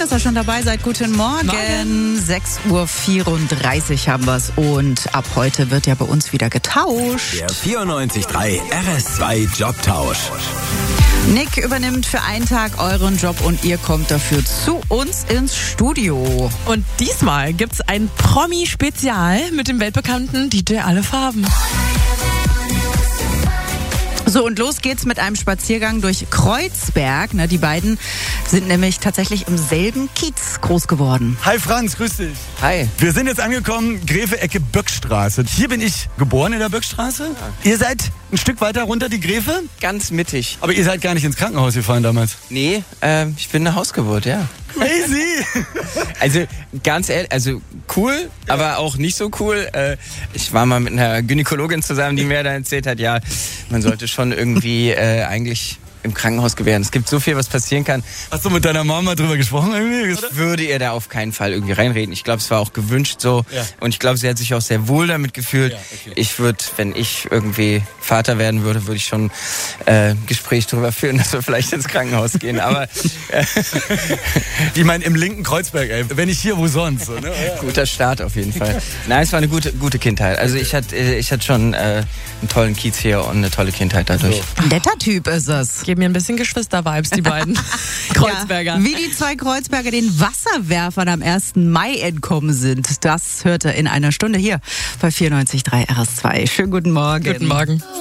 dass ihr schon dabei seid. Guten Morgen. 6.34 Uhr haben wir es und ab heute wird ja bei uns wieder getauscht. Der 94.3 RS2 Jobtausch. Nick übernimmt für einen Tag euren Job und ihr kommt dafür zu uns ins Studio. Und diesmal gibt's ein Promi-Spezial mit dem weltbekannten DJ Alle Farben. So, und los geht's mit einem Spaziergang durch Kreuzberg. Die beiden sind nämlich tatsächlich im selben Kiez groß geworden. Hi Franz, grüß dich. Hi. Wir sind jetzt angekommen, Gräfe, Ecke Böckstraße. Hier bin ich geboren in der Böckstraße. Ja. Ihr seid ein Stück weiter runter die Gräfe? Ganz mittig. Aber ihr seid gar nicht ins Krankenhaus gefahren damals? Nee, ich bin eine Hausgeburt, ja. Crazy! Also ganz ehrlich, cool, ja. Aber auch nicht so cool. Ich war mal mit einer Gynäkologin zusammen, die mir da erzählt hat, ja, man sollte schon irgendwie eigentlich im Krankenhaus gewähren. Es gibt so viel, was passieren kann. Hast du mit deiner Mama drüber gesprochen irgendwie? Ich würde ihr da auf keinen Fall irgendwie reinreden. Ich glaube, es war auch gewünscht so. Ja. Und ich glaube, sie hat sich auch sehr wohl damit gefühlt. Ja, okay. Ich würde, wenn ich irgendwie Vater werden würde, würde ich schon Gespräch darüber führen, dass wir vielleicht ins Krankenhaus gehen. Aber ich meine, im linken Kreuzberg, ey. Wenn nicht hier, wo sonst? So, ne? Guter Start auf jeden Fall. Nein, es war eine gute Kindheit. Also ich hatte schon einen tollen Kiez hier und eine tolle Kindheit dadurch. Ein netter Typ ist es. Geben mir ein bisschen Geschwister-Vibes, die beiden Kreuzberger. Ja, wie die zwei Kreuzberger den Wasserwerfern am 1. Mai entkommen sind, das hört ihr in einer Stunde hier bei 94.3 RS2. Schönen guten Morgen. Guten Morgen.